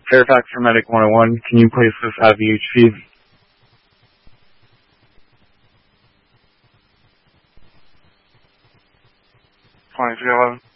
Fairfax for Medic 101. Can you place this at VHP? 2311.